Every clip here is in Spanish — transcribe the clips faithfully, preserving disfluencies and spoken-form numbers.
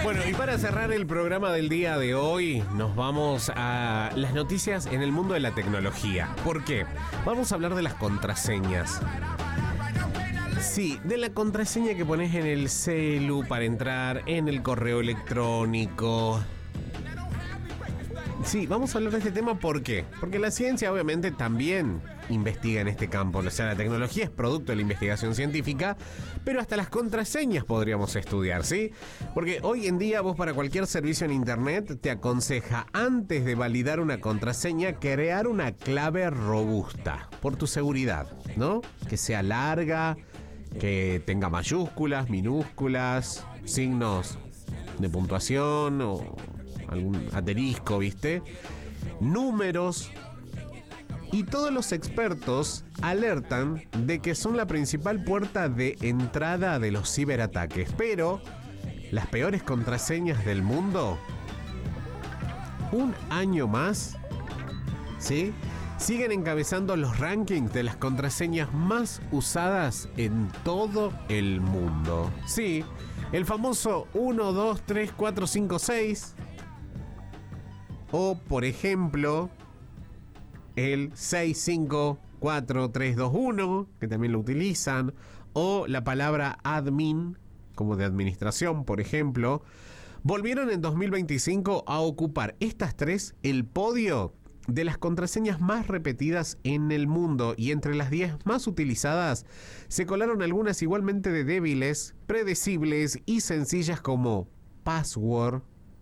Bueno, y para cerrar el programa del día de hoy, nos vamos a las noticias en el mundo de la tecnología. ¿Por qué? Vamos a hablar de las contraseñas. Sí, de la contraseña que pones en el celu para entrar, en el correo electrónico. Sí, vamos a hablar de este tema. ¿Por qué? Porque la ciencia obviamente también investiga en este campo. O sea, la tecnología es producto de la investigación científica, pero hasta las contraseñas podríamos estudiar, ¿sí? Porque hoy en día vos para cualquier servicio en internet te aconseja, antes de validar una contraseña, crear una clave robusta, por tu seguridad, ¿no? Que sea larga, que tenga mayúsculas, minúsculas, signos de puntuación o algún asterisco, ¿viste? Números. Y todos los expertos alertan de que son la principal puerta de entrada de los ciberataques. Pero las peores contraseñas del mundo, un año más, ¿sí?, siguen encabezando los rankings de las contraseñas más usadas en todo el mundo. Sí, el famoso uno, dos, tres, cuatro, cinco, seis. O, por ejemplo, el seis, cinco, cuatro, tres, dos, uno, que también lo utilizan. O la palabra admin, como de administración, por ejemplo. Volvieron en dos mil veinticinco a ocupar estas tres el podio de las contraseñas más repetidas en el mundo. Y entre las diez más utilizadas se colaron algunas igualmente de débiles, predecibles y sencillas, como password,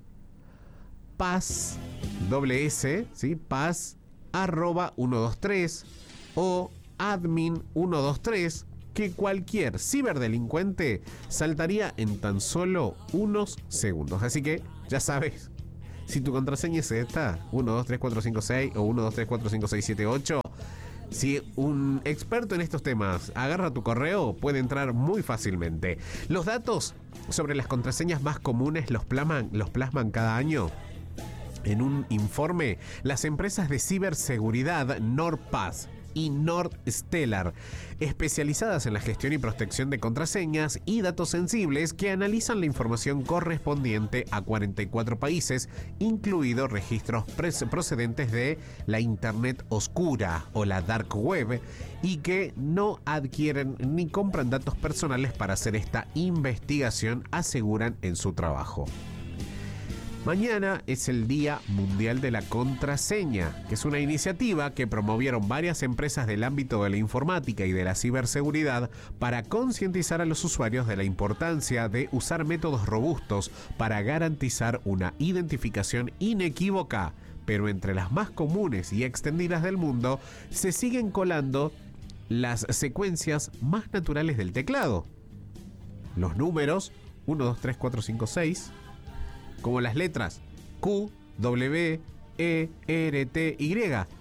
pass, doble S, ¿sí? Pass, arroba ciento veintitrés o admin ciento veintitrés, que cualquier ciberdelincuente saltaría en tan solo unos segundos. Así que ya sabes, si tu contraseña es esta, uno, dos, tres, cuatro, cinco, seis o uno, dos, tres, cuatro, cinco, seis, siete, ocho, si un experto en estos temas agarra tu correo, puede entrar muy fácilmente. Los datos sobre las contraseñas más comunes los plasman, los plasman cada año en un informe las empresas de ciberseguridad NordPass y NordStellar, especializadas en la gestión y protección de contraseñas y datos sensibles, que analizan la información correspondiente a cuarenta y cuatro países, incluidos registros procedentes de la Internet oscura o la Dark Web, y que no adquieren ni compran datos personales para hacer esta investigación, aseguran en su trabajo. Mañana es el Día Mundial de la Contraseña, que es una iniciativa que promovieron varias empresas del ámbito de la informática y de la ciberseguridad para concientizar a los usuarios de la importancia de usar métodos robustos para garantizar una identificación inequívoca. Pero entre las más comunes y extendidas del mundo se siguen colando las secuencias más naturales del teclado. Los números uno, dos, tres, cuatro, cinco, seis, como las letras Q, W, E, R, T, Y,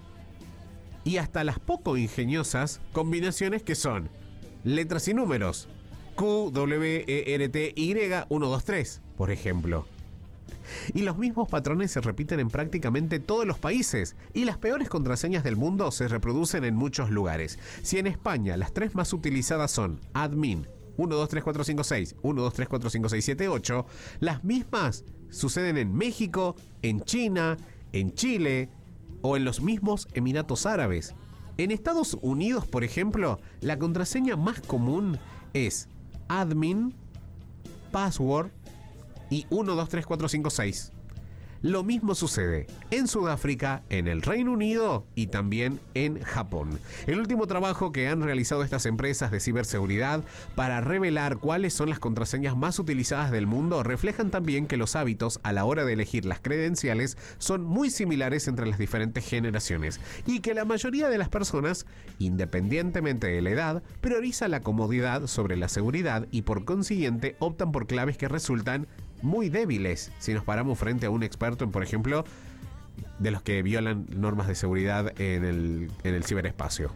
y hasta las poco ingeniosas combinaciones que son letras y números Q, W, E, R, T, Y, uno, dos, tres, por ejemplo. Y los mismos patrones se repiten en prácticamente todos los países, y las peores contraseñas del mundo se reproducen en muchos lugares. Si en España las tres más utilizadas son admin, uno, dos, tres, cuatro, cinco, seis, uno, dos, tres, cuatro, cinco, seis, siete, ocho, las mismas suceden en México, en China, en Chile o en los mismos Emiratos Árabes. En Estados Unidos, por ejemplo, la contraseña más común es admin, password y uno, dos, tres, cuatro, cinco, seis. Lo mismo sucede en Sudáfrica, en el Reino Unido y también en Japón. El último trabajo que han realizado estas empresas de ciberseguridad para revelar cuáles son las contraseñas más utilizadas del mundo reflejan también que los hábitos a la hora de elegir las credenciales son muy similares entre las diferentes generaciones, y que la mayoría de las personas, independientemente de la edad, prioriza la comodidad sobre la seguridad y por consiguiente optan por claves que resultan muy débiles si nos paramos frente a un experto en, por ejemplo, de los que violan normas de seguridad en el, en el ciberespacio.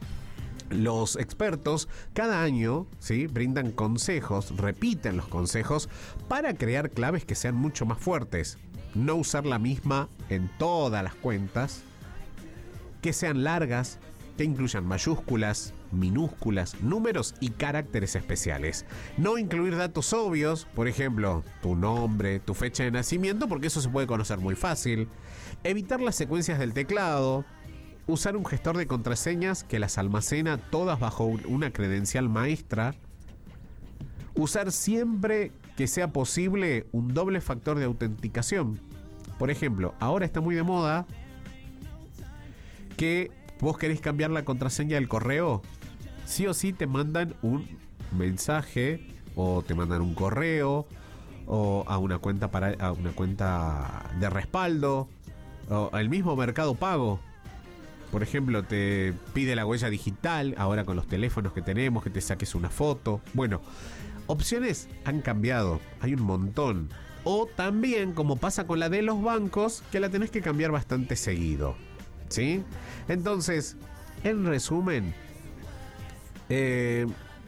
Los expertos cada año, ¿sí?, brindan consejos, repiten los consejos para crear claves que sean mucho más fuertes. No usar la misma en todas las cuentas, que sean largas, que incluyan mayúsculas, minúsculas, números y caracteres especiales. No incluir datos obvios, por ejemplo, tu nombre, tu fecha de nacimiento, porque eso se puede conocer muy fácil. Evitar las secuencias del teclado. Usar un gestor de contraseñas que las almacena todas bajo una credencial maestra. Usar siempre que sea posible un doble factor de autenticación. Por ejemplo, ahora está muy de moda que vos querés cambiar la contraseña del correo, sí o sí te mandan un mensaje o te mandan un correo o a una cuenta para a una cuenta de respaldo o al mismo Mercado Pago. Por ejemplo, te pide la huella digital, ahora con los teléfonos que tenemos, que te saques una foto. Bueno, opciones han cambiado, hay un montón. O también, como pasa con la de los bancos, que la tenés que cambiar bastante seguido, ¿sí? Entonces, en resumen, eh,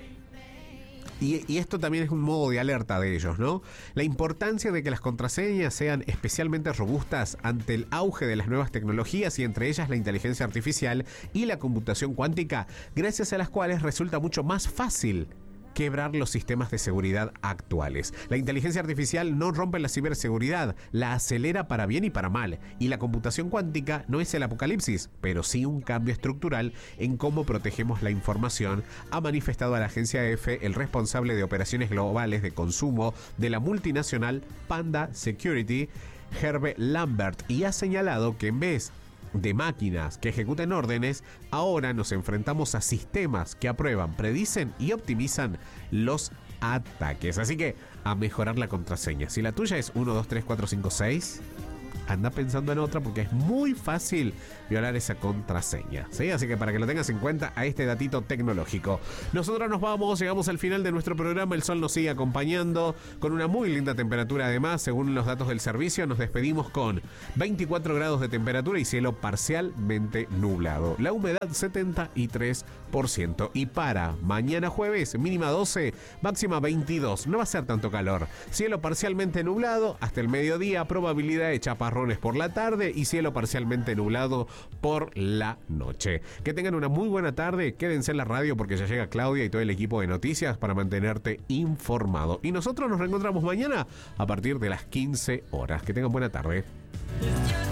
y, y esto también es un modo de alerta de ellos, ¿no? La importancia de que las contraseñas sean especialmente robustas ante el auge de las nuevas tecnologías y entre ellas la inteligencia artificial y la computación cuántica, gracias a las cuales resulta mucho más fácil quebrar los sistemas de seguridad actuales. La inteligencia artificial no rompe la ciberseguridad, la acelera para bien y para mal. Y la computación cuántica no es el apocalipsis, pero sí un cambio estructural en cómo protegemos la información, ha manifestado a la agencia E F el responsable de operaciones globales de consumo de la multinacional Panda Security, Hervé Lambert, y ha señalado que en vez de máquinas que ejecuten órdenes, ahora nos enfrentamos a sistemas que aprueban, predicen y optimizan los ataques. Así que a mejorar la contraseña. Si la tuya es uno dos tres cuatro cinco seis, anda pensando en otra porque es muy fácil violar esa contraseña, ¿sí? Así que para que lo tengas en cuenta a este datito tecnológico. Nosotros nos vamos, llegamos al final de nuestro programa. El sol nos sigue acompañando con una muy linda temperatura. Además, según los datos del servicio, nos despedimos con veinticuatro grados de temperatura y cielo parcialmente nublado. La humedad setenta y tres por ciento. Y para mañana jueves, mínima doce, máxima veintidós. No va a ser tanto calor. Cielo parcialmente nublado hasta el mediodía, probabilidad de chaparrones por la tarde y cielo parcialmente nublado por la noche. Que tengan una muy buena tarde. Quédense en la radio porque ya llega Claudia y todo el equipo de noticias para mantenerte informado. Y nosotros nos reencontramos mañana a partir de las quince horas. Que tengan buena tarde.